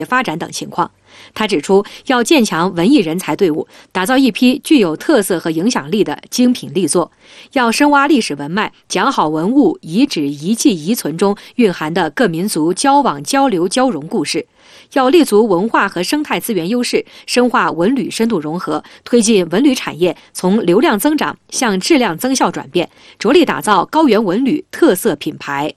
发展等情况。他指出，要建强文艺人才队伍，打造一批具有特色和影响力的精品力作；要深挖历史文脉，讲好文物、遗址、遗迹、遗存中蕴含的各民族交往、交流、交融故事；要立足文化和生态资源优势，深化文旅深度融合，推进文旅产业从流量增长向质量增效转变，着力打造高原文旅特色品牌。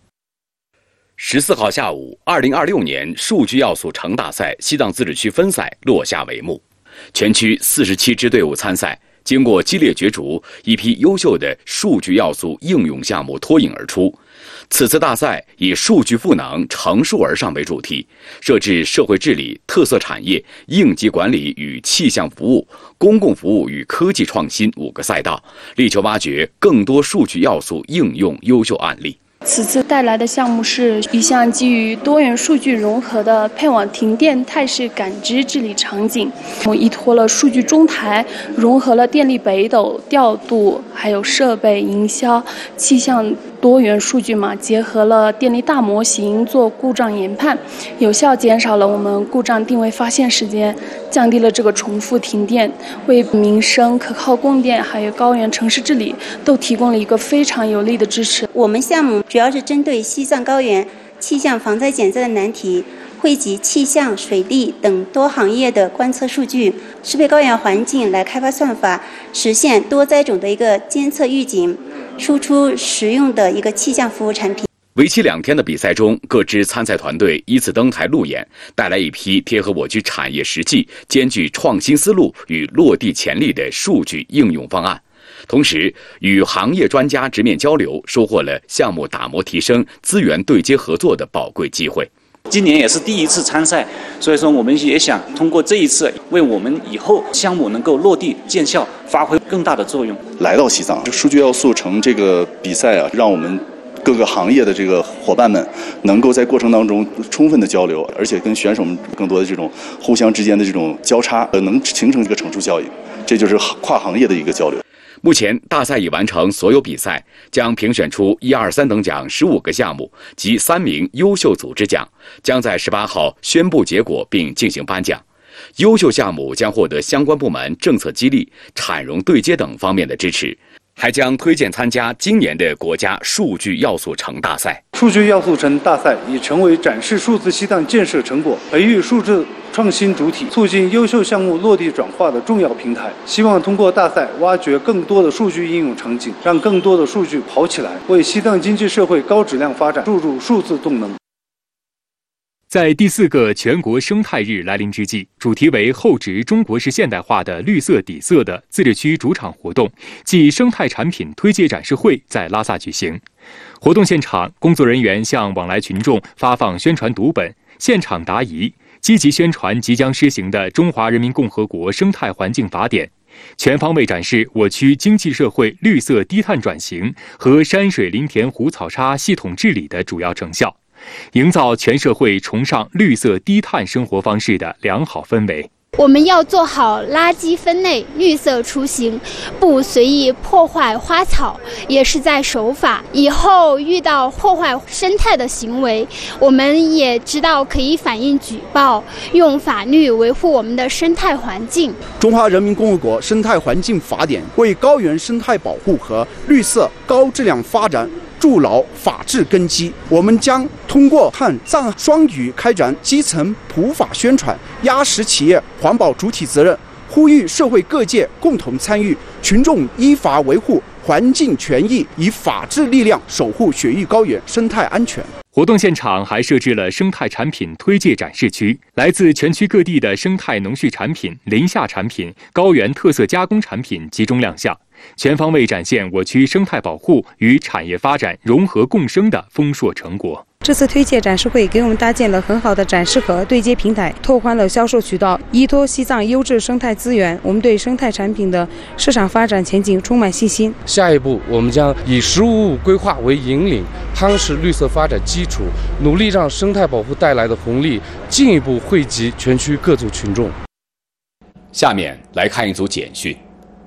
14号下午，2026年数据要素成大赛西藏自治区分赛落下帷幕，全区47支队伍参赛，经过激烈角逐，一批优秀的数据要素应用项目脱颖而出。此次大赛以数据赋能、乘数而上为主题，设置社会治理、特色产业、应急管理与气象服务、公共服务与科技创新5个赛道，力求挖掘更多数据要素应用优秀案例。 此次带来的项目是一项基于多元数据融合的配网停电态势感知治理场景，依托了数据中台，融合了电力北斗调度，还有设备营销、气象多元数据结合了电力大模型做故障研判，有效减少了我们故障定位发现时间，降低了这个重复停电，为民生可靠供电还有高原城市治理都提供了一个非常有力的支持。 我们项目主要是针对西藏高原气象防灾减灾的难题，汇集气象、水利等多行业的观测数据，适配高原环境来开发算法，实现多灾种的一个监测预警，输出实用的一个气象服务产品。 为期2天的比赛中，各支参赛团队依次登台路演，带来一批贴合我区产业实际、兼具创新思路与落地潜力的数据应用方案。同时，与行业专家直面交流，收获了项目打磨提升、资源对接合作的宝贵机会。 今年也是第1次参赛，所以说我们也想通过这一次，为我们以后项目能够落地见效发挥更大的作用。 来到西藏，数据要素成这个比赛让我们各个行业的这个伙伴们能够在过程当中充分的交流，而且跟选手们更多的这种互相之间的这种交叉，能形成一个乘数效应，这就是跨行业的一个交流。 目前大赛已完成所有比赛，将评选出1、2、3等奖15个项目及3名优秀组织奖，将在18号宣布结果并进行颁奖。优秀项目将获得相关部门政策激励、产融对接等方面的支持，还将推荐参加今年的国家数据要素城大赛。 数据要素城大赛已成为展示数字西藏建设成果、培育数字创新主体、促进优秀项目落地转化的重要平台。希望通过大赛挖掘更多的数据应用场景，让更多的数据跑起来，为西藏经济社会高质量发展注入数字动能。 在第4个全国生态日来临之际，主题为厚植中国式现代化的绿色底色的自治区主场活动暨生态产品推介展示会在拉萨举行。活动现场，工作人员向往来群众发放宣传读本，现场答疑，积极宣传即将施行的《中华人民共和国生态环境法典》，全方位展示我区经济社会绿色低碳转型和山水林田湖草沙系统治理的主要成效，营造全社会崇尚绿色低碳生活方式的良好氛围。 我们要做好垃圾分类、绿色出行，不随意破坏花草，也是在守法。以后遇到破坏生态的行为，我们也知道可以反映举报，用法律维护我们的生态环境。 中华人民共和国生态环境法典为高原生态保护和绿色高质量发展筑牢法治根基。我们将通过汉藏双语开展基层普法宣传，压实企业环保主体责任，呼吁社会各界共同参与，群众依法维护环境权益，以法治力量守护雪域高原生态安全。 活动现场还设置了生态产品推介展示区，来自全区各地的生态农畜产品、林下产品、高原特色加工产品集中亮相，全方位展现我区生态保护与产业发展融合共生的丰硕成果。 这次推介展示会给我们搭建了很好的展示和对接平台，拓宽了销售渠道。依托西藏优质生态资源，我们对生态产品的市场发展前景充满信心。 下一步，我们将以15+5规划为引领，夯实绿色发展基础，努力让生态保护带来的红利进一步惠及全区各族群众。 下面来看一组简讯。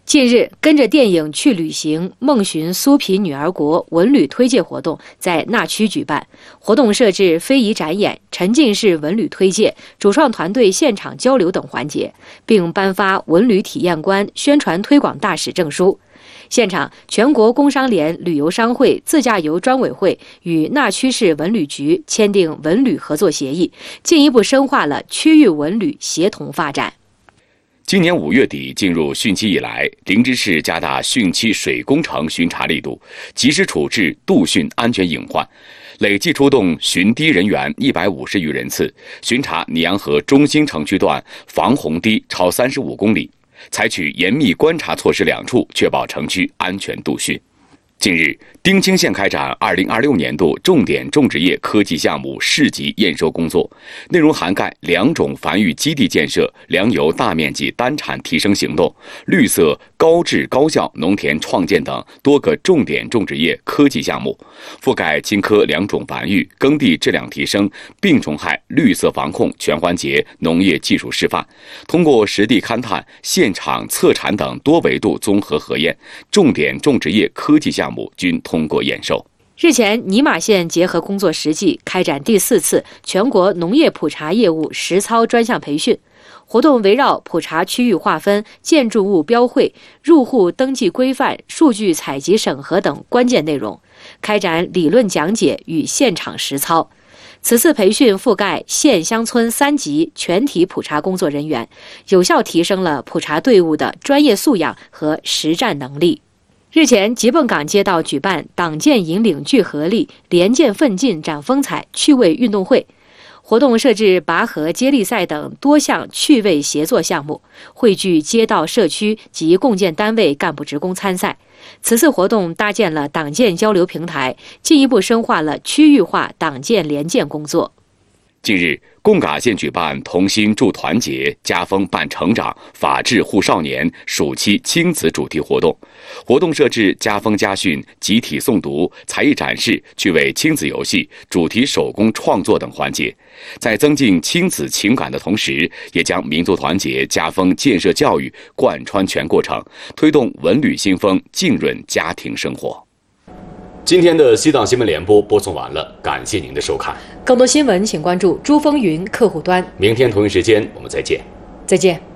近日，跟着电影去旅行，梦寻苏皮女儿国文旅推介活动在那曲举办。活动设置非遗展演、沉浸式文旅推介、主创团队现场交流等环节，并颁发文旅体验官、宣传推广大使证书。现场，全国工商联旅游商会自驾游专委会与那曲市文旅局签订文旅合作协议，进一步深化了区域文旅协同发展。 今年5月底进入汛期以来，林芝市加大汛期水工程巡查力度，及时处置杜汛安全隐患，累计出动巡堤人员150余人次，巡查拟阳河中心城区段防洪堤超35公里，采取严密观察措施2处，确保城区安全杜汛。近日，丁清县开展2026年度重点种植业科技项目市级验收工作，内容涵盖2种繁育基地建设、粮油大面积单产提升行动、绿色高质高效农田创建等多个重点种植业科技项目，覆盖青稞2种繁育、耕地质量提升、病虫害绿色防控全环节农业技术示范。通过实地勘探、现场测产等多维度综合核验，重点种植业科技项目均通过验收。 日前，尼玛县结合工作实际开展第4次全国农业普查业务实操专项培训。活动围绕普查区域划分、建筑物标绘、入户登记规范、数据采集审核等关键内容，开展理论讲解与现场实操。此次培训覆盖县乡村3级全体普查工作人员，有效提升了普查队伍的专业素养和实战能力。日前，吉泵港街道举办党建引领聚合力、联建奋进展风采趣味运动会。活动设置拔河、接力赛等多项趣味协作项目，汇聚街道、社区及共建单位干部职工参赛。此次活动搭建了党建交流平台，进一步深化了区域化党建联建工作。 近日，贡嘎县举办同心助团结、家风伴成长、法治护少年暑期亲子主题活动。活动设置家风家训、集体诵读、才艺展示、趣味亲子游戏、主题手工创作等环节，在增进亲子情感的同时，也将民族团结、家风建设教育贯穿全过程，推动文旅新风浸润家庭生活。今天的西藏新闻联播播送完了，感谢您的收看。 更多新闻请关注珠风云客户端。 明天同一时间我们再见。 再见。